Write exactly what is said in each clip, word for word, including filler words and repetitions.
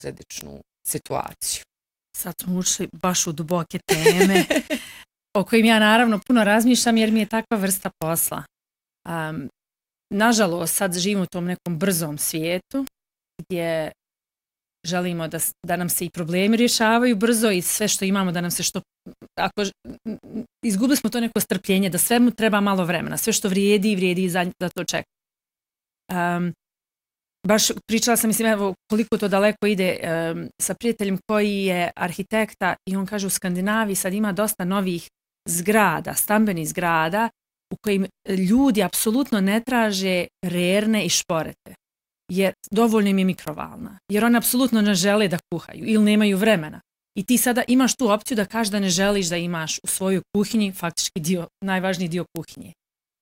posljedičnu situaciju. Sad smo ušli baš u duboke teme o kojim ja naravno puno razmišljam jer mi je takva vrsta posla. Um, nažalost, sad živimo u tom nekom brzom svijetu gdje želimo da, da nam se i problemi rješavaju brzo i sve što imamo da nam se što... Ako izgubili smo to neko strpljenje, da sve mu treba malo vremena, sve što vrijedi, vrijedi za, za to čeka. Um, baš pričala sam, mislim, evo koliko to daleko ide um, sa prijateljem koji je arhitekta i on kaže u Skandinaviji sad ima dosta novih zgrada, stambenih zgrada u kojim ljudi apsolutno ne traže rerne i šporete. Jer dovoljno im je mikrovalna. Jer oni apsolutno ne žele da kuhaju ili nemaju vremena. I ti sada imaš tu opciju da kažeš da ne želiš da imaš u svojoj kuhinji faktički dio, najvažniji dio kuhinje.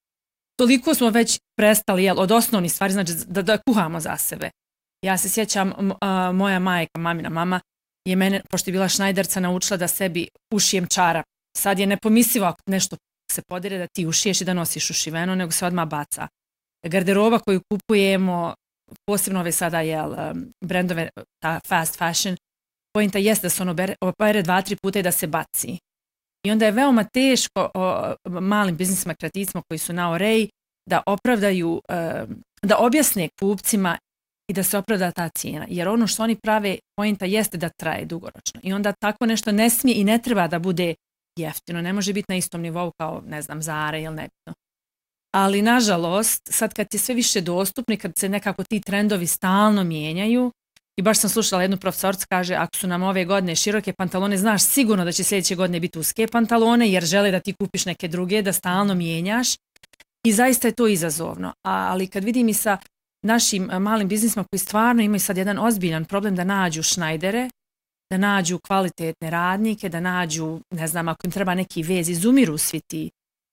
Toliko smo već prestali jel, od osnovnih stvari, znači da, da kuhamo za sebe. Ja se sjećam, a, moja majka, mamina mama, je mene, pošto je bila šnajderca, naučila da sebi ušijem čarap. Sad je nepomislivo ako nešto se podire da ti ušiješ i da nosiš ušiveno, nego se odmah baca. Garderoba koju kupujemo, posebno ove sada jel, brendove, ta fast fashion, pojenta jeste da se ono opere dva, tri puta i da se baci. I onda je veoma teško o, malim biznisima, kreativcima koji su na oreji da opravdaju, da objasne kupcima i da se opravda ta cijena. Jer ono što oni prave, pojenta jeste da traje dugoročno. I onda tako nešto ne smije i ne treba da bude jeftino. Ne može biti na istom nivou kao, ne znam, Zara ili nebitno. Ali, nažalost, sad kad je sve više dostupno i kad se nekako ti trendovi stalno mijenjaju, i baš sam slušala jednu profesorcu, kaže, ako su nam ove godine široke pantalone, znaš sigurno da će sljedeće godine biti uske pantalone, jer žele da ti kupiš neke druge, da stalno mijenjaš. I zaista je to izazovno. A, ali kad vidim i sa našim malim biznisima koji stvarno imaju sad jedan ozbiljan problem da nađu šnajdere, da nađu kvalitetne radnike, da nađu, ne znam, ako im treba neki vez, izumiru svi ti.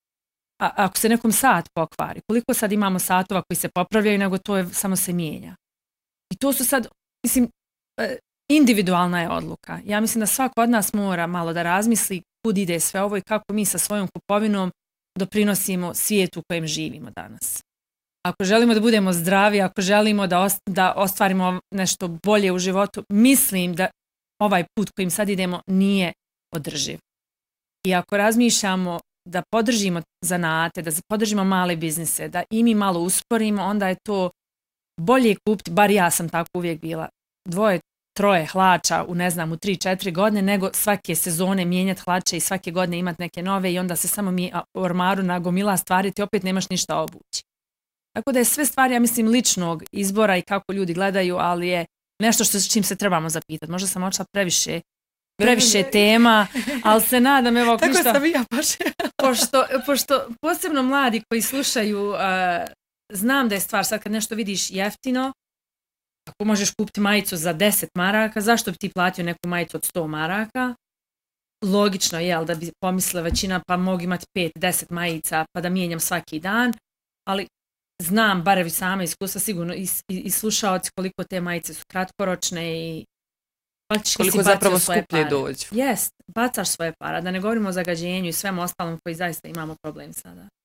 A, ako se nekom sat pokvari, koliko sad imamo satova koji se popravljaju, nego to je, samo se mijenja. I to su sad, mislim, individualna je odluka. Ja mislim da svako od nas mora malo da razmisli kud ide sve ovo i kako mi sa svojom kupovinom doprinosimo svijetu u kojem živimo danas. Ako želimo da budemo zdravi, ako želimo da, ost- da ostvarimo nešto bolje u životu, mislim da ovaj put kojim sad idemo nije održiv. I ako razmišljamo da podržimo zanate, da podržimo male biznise, da i mi malo usporimo, onda je to bolje kupiti, bar ja sam tako uvijek bila, dvoje, troje hlača u, ne znam, u tri, četiri godine, nego svake sezone mijenjati hlače i svake godine imati neke nove i onda se samo mi u ormaru nagomila stvari, ti opet nemaš ništa obući. Tako da je sve stvari, ja mislim, ličnog izbora i kako ljudi gledaju, ali je nešto što s čim se trebamo zapitati. Možda sam očela previše, previše tema, ali se nadam, evo, tako ništa, sam i ja baš. pošto, pošto posebno mladi koji slušaju, uh, znam da je stvar, sad kad nešto vidiš jeftino, ako možeš kupiti majicu za deset maraka, zašto bi ti platio neku majicu od sto maraka? Logično je, da bi pomislila većina, pa mogu imati pet deset majica, pa da mijenjam svaki dan, ali znam, barevi sama iskustva, sigurno i, i, i slušaoci koliko te majice su kratkoročne i faktički koliko si bacio zapravo svoje skuplje pare. dođu. Jest, bacaš svoje para, da ne govorimo o zagađenju i svem ostalom koji zaista imamo problem sada.